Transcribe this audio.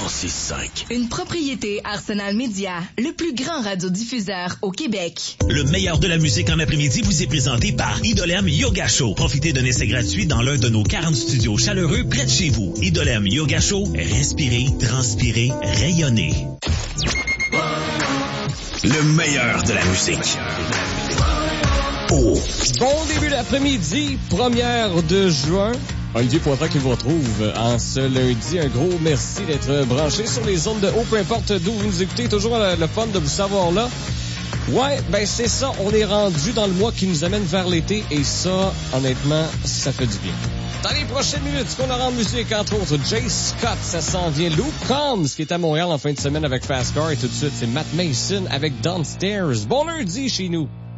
106.5. Une propriété Arsenal Média, le plus grand radiodiffuseur au Québec. Le meilleur de la musique en après-midi vous est présenté par Idolem Yoga Show. Profitez d'un essai gratuit dans l'un de nos 40 studios chaleureux près de chez vous. Idolem Yoga Show, respirez, transpirez, rayonnez. Le meilleur de la musique. Oh. Bon début d'après-midi, 1er juin. Olivier Poitras qui vous retrouve en ce lundi. Un gros merci d'être branché sur les ondes de haut, peu importe d'où vous nous écoutez. Toujours le fun de vous savoir là. Ouais, ben c'est ça. On est rendu dans le mois qui nous amène vers l'été et ça, honnêtement, ça fait du bien. Dans les prochaines minutes, ce qu'on aura en musique, entre autres, Jay Scott, ça s'en vient. Luke Combs, qui est à Montréal en fin de semaine avec Fast Car. Et tout de suite, c'est Matt Mason avec Downstairs. Bon lundi chez nous.